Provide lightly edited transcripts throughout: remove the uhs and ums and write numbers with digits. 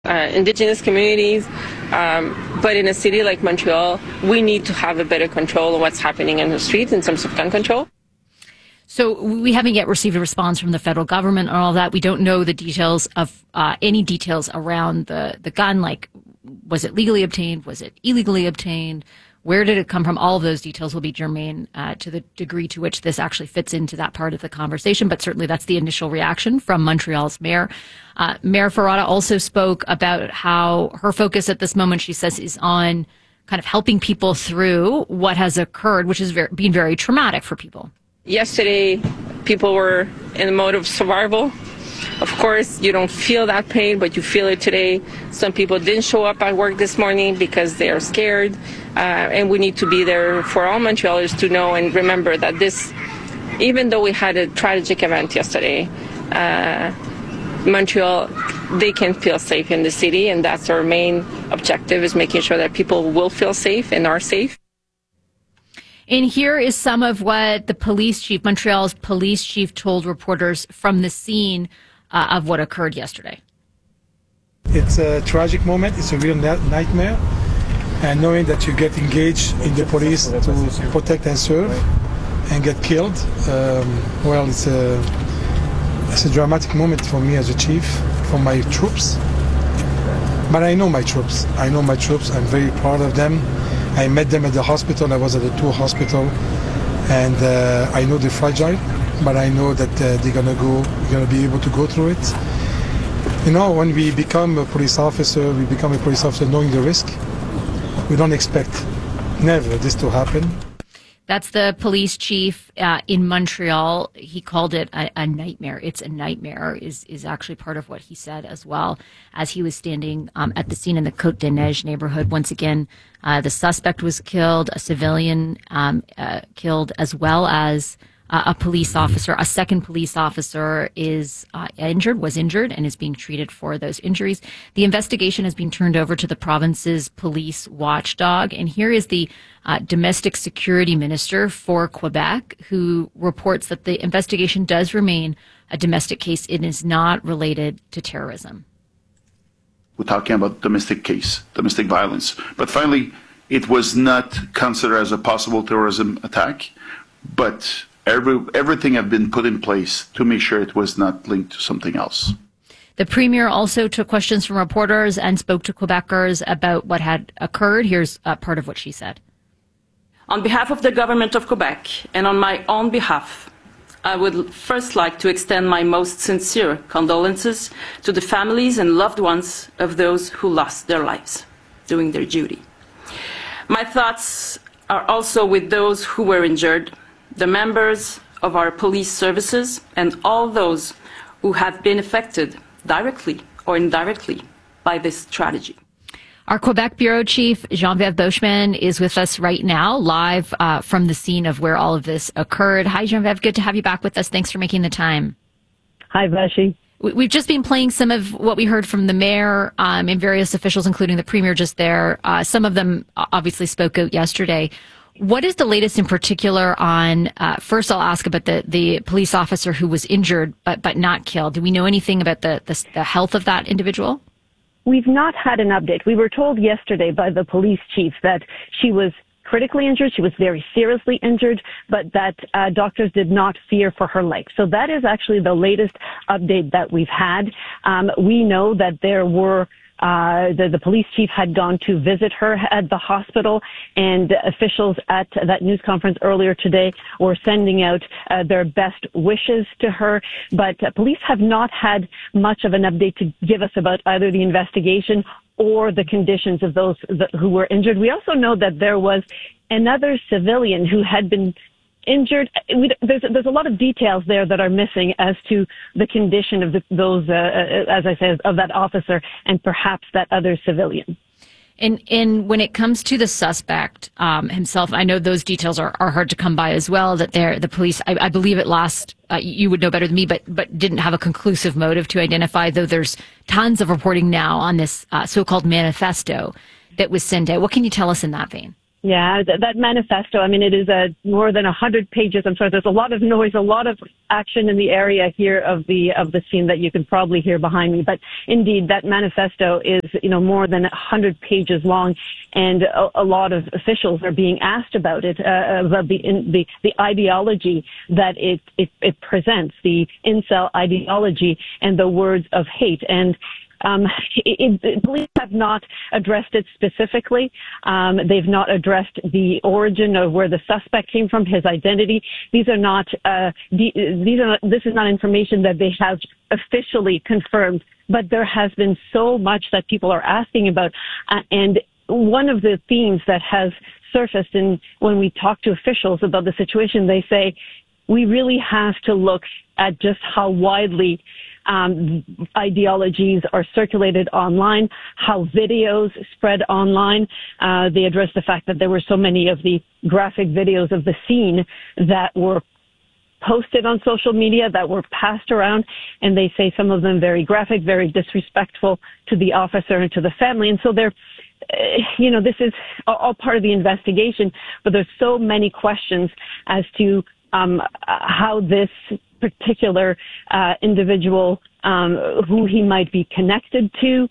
Indigenous communities, but in a city like Montreal, we need to have a better control of what's happening in the streets in terms of gun control. So we haven't yet received a response from the federal government on all that. We don't know the details of any details around the gun, like was it legally obtained, was it illegally obtained, where did it come from? All of those details will be germane to the degree to which this actually fits into that part of the conversation. But certainly that's the initial reaction from Montreal's mayor. Mayor Ferrada also spoke about how her focus at this moment, she says, is on kind of helping people through what has occurred, which has been very traumatic for people. Yesterday, people were in the mode of survival. Of course, you don't feel that pain, but you feel it today. Some people didn't show up at work this morning because they are scared. And we need to be there for all Montrealers to know and remember that this, even though we had a tragic event yesterday, Montreal, they can feel safe in the city. And that's our main objective, is making sure that people will feel safe and are safe. And here is some of what the police chief, Montreal's police chief, told reporters from the scene of what occurred yesterday. It's a tragic moment. It's a real nightmare. And knowing that you get engaged in the police to protect and serve and get killed, well, it's a dramatic moment for me as a chief, for my troops. But I know my troops. I'm very proud of them. I met them at the hospital. I was at the Tours hospital, and I know they're fragile, but I know that they're gonna be able to go through it. You know, when we become a police officer, knowing the risk. We don't expect never this to happen. That's the police chief in Montreal. He called it a nightmare. It's a nightmare is actually part of what he said as well as he was standing at the scene in the Côte des Neiges neighborhood. Once again, the suspect was killed, a civilian killed, as well as a police officer. A second police officer was injured and is being treated for those injuries. The investigation has been turned over to the province's police watchdog. And here is the domestic security minister for Quebec, who reports that the investigation does remain a domestic case. It is not related to terrorism. We're talking about domestic violence. But finally, it was not considered as a possible terrorism attack, but everything had been put in place to make sure it was not linked to something else. The Premier also took questions from reporters and spoke to Quebecers about what had occurred. Here's part of what she said. On behalf of the Government of Quebec and on my own behalf, I would first like to extend my most sincere condolences to the families and loved ones of those who lost their lives doing their duty. My thoughts are also with those who were injured, the members of our police services, and all those who have been affected directly or indirectly by this tragedy. Our Quebec Bureau Chief, Geneviève Beauchemin, is with us right now, live from the scene of where all of this occurred. Hi, Geneviève. Good to have you back with us. Thanks for making the time. Hi, Vashi. We've just been playing some of what we heard from the mayor and various officials, including the Premier just there. Some of them obviously spoke out yesterday. What is the latest in particular on, first I'll ask about the police officer who was injured but not killed. Do we know anything about the health of that individual? We've not had an update. We were told yesterday by the police chief that she was critically injured. She was very seriously injured, but that doctors did not fear for her life. So that is actually the latest update that we've had. We know that there were the police chief had gone to visit her at the hospital, and officials at that news conference earlier today were sending out their best wishes to her. But police have not had much of an update to give us about either the investigation or the conditions of those who were injured. We also know that there was another civilian who had been injured. There's a lot of details there that are missing as to the condition of those, as I said, of that officer and perhaps that other civilian. And when it comes to the suspect himself, I know those details are hard to come by as well. That the police, I believe at last, you would know better than me, but didn't have a conclusive motive to identify. Though there's tons of reporting now on this so-called manifesto that was sent out. What can you tell us in that vein? Yeah, that manifesto, I mean, it is more than 100 pages. I'm sorry, there's a lot of noise, a lot of action in the area here of the scene that you can probably hear behind me. But indeed, that manifesto is, more than 100 pages long, and a lot of officials are being asked about it, about the ideology that it presents, the incel ideology and the words of hate. And police have not addressed it specifically. They've not addressed the origin of where the suspect came from, his identity. This is not information that they have officially confirmed, but there has been so much that people are asking about. And one of the themes that has surfaced when we talk to officials about the situation, they say, we really have to look at just how widely ideologies are circulated online, how videos spread online. They address the fact that there were so many of the graphic videos of the scene that were posted on social media, that were passed around, and they say some of them very graphic, very disrespectful to the officer and to the family. And so they're, this is all part of the investigation, but there's so many questions as to how this particular individual, who he might be connected to,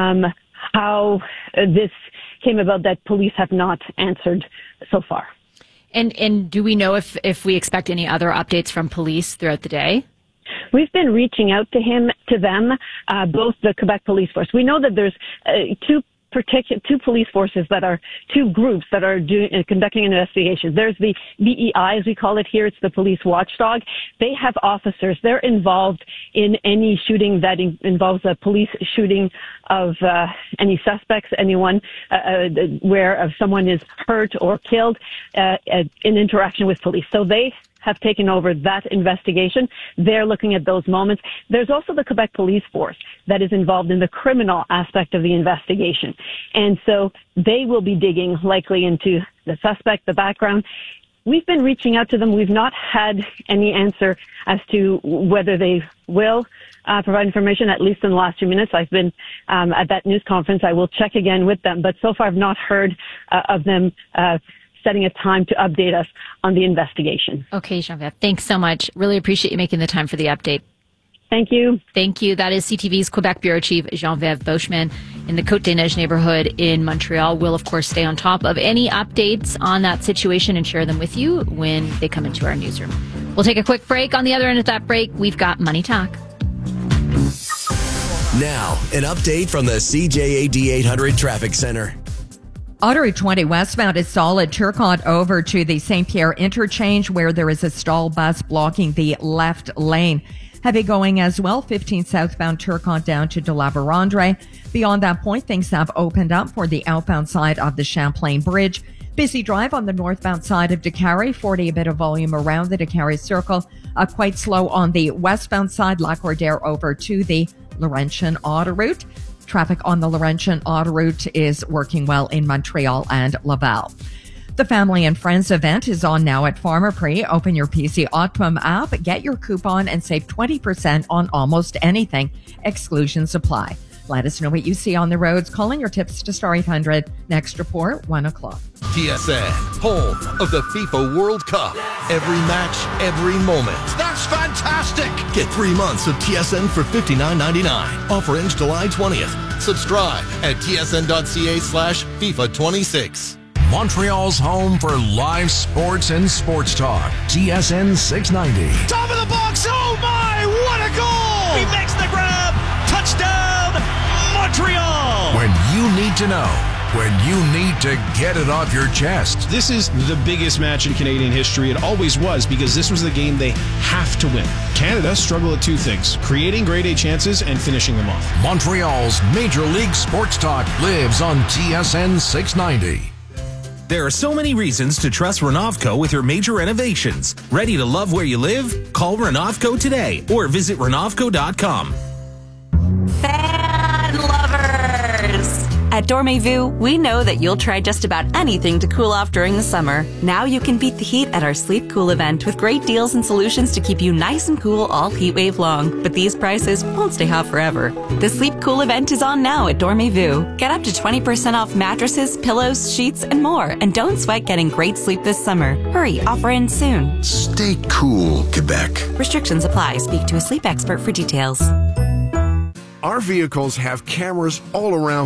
how this came about that police have not answered so far. And do we know if we expect any other updates from police throughout the day? We've been reaching out to them, both the Quebec Police Force. We know that there's two police forces two groups that are conducting an investigation. There's the BEI, as we call it here. It's the police watchdog. They have officers. They're involved in any shooting that involves a police shooting of any suspects, anyone where someone is hurt or killed in interaction with police. So they have taken over that investigation. They're looking at those moments. There's also the Quebec Police Force that is involved in the criminal aspect of the investigation. And so they will be digging likely into the suspect, the background. We've been reaching out to them. We've not had any answer as to whether they will provide information, at least in the last 2 minutes. I've been at that news conference. I will check again with them. But so far I've not heard of them setting a time to update us on the investigation. Okay, Geneviève, thanks so much. Really appreciate you making the time for the update. Thank you. Thank you. That is CTV's Quebec Bureau Chief Geneviève Beauchemin in the Côte-des-Neiges neighborhood in Montreal. We'll, of course, stay on top of any updates on that situation and share them with you when they come into our newsroom. We'll take a quick break. On the other end of that break, we've got Money Talk. Now, an update from the CJAD 800 Traffic Center. Autoroute 20 westbound is solid. Turcotte over to the St. Pierre interchange where there is a stall bus blocking the left lane. Heavy going as well. 15 southbound Turcotte down to de la Vérendrye. Beyond that point, things have opened up for the outbound side of the Champlain Bridge. Busy drive on the northbound side of Décarie. 40 a bit of volume around the Décarie Circle. Quite slow on the westbound side. Lacordaire over to the Laurentian Autoroute. Traffic on the Laurentian Autoroute is working well in Montreal and Laval. The Family and Friends event is on now at Pharmaprix. Open your PC Optimum app, get your coupon, and save 20% on almost anything. Exclusions apply. Let us know what you see on the roads. Call in your tips to Star 800. Next report, 1 o'clock. TSN, home of the FIFA World Cup. Every match, every moment. That's fantastic! Get 3 months of TSN for $59.99. Offer ends July 20th. Subscribe at tsn.ca/FIFA26. Montreal's home for live sports and sports talk. TSN 690. Top of the box. Oh my, what a goal! He makes the grab. Touchdown, Montreal! When you need to know. When you need to get it off your chest. This is the biggest match in Canadian history. It always was, because this was the game they have to win. Canada struggle at two things: creating grade A chances and finishing them off. Montreal's Major League Sports Talk lives on TSN 690. There are so many reasons to trust Renovco with your major renovations. Ready to love where you live? Call Renovco today or visit Renovco.com. Fan lovers! At At Dormez-vous, we know that you'll try just about anything to cool off during the summer. Now you can beat the heat at our Sleep Cool event with great deals and solutions to keep you nice and cool all heat wave long. But these prices won't stay hot forever. The Sleep Cool event is on now at Dormez-vous. Get up to 20% off mattresses, pillows, sheets, and more. And don't sweat getting great sleep this summer. Hurry, offer ends soon. Stay cool, Quebec. Restrictions apply. Speak to a sleep expert for details. Our vehicles have cameras all around